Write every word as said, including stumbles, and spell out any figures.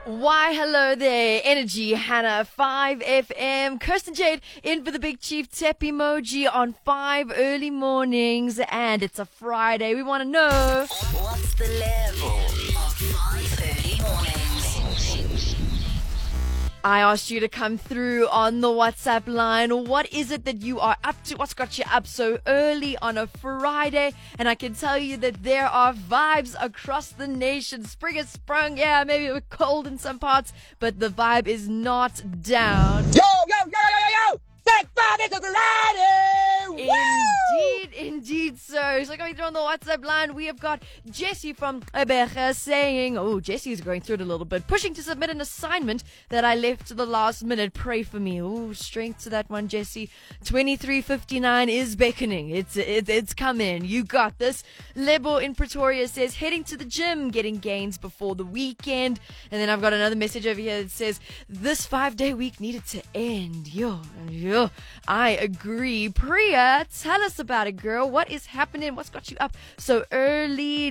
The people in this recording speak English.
Why, hello there. Energy, Hannah, five F M. Kirsten Jade in for the Big Chief Tep emoji on five early mornings. And it's a Friday. We want to know, what's the level of five early mornings? I asked you to come through on the WhatsApp line. What is it that you are up to? What's got you up so early on a Friday? And I can tell you that there are vibes across the nation. Spring has sprung. Yeah, maybe it was cold in some parts, but the vibe is not down. Yo, yo, yo, yo, yo, yo! Thank Friday to Friday! Indeed, indeed, so. So coming through on the WhatsApp line, we have got Jesse from Ebecha saying, oh, Jesse's going through it a little bit, pushing to submit an assignment that I left to the last minute. Pray for me. Oh, strength to that one, Jesse. twenty-three fifty-nine is beckoning. It's it, it's coming. You got this. Lebo in Pretoria says, heading to the gym, getting gains before the weekend. And then I've got another message over here that says, this five-day week needed to end. Yo, yo, I agree. Priya, tell us about it, girl. What is happening? What's got you up so early?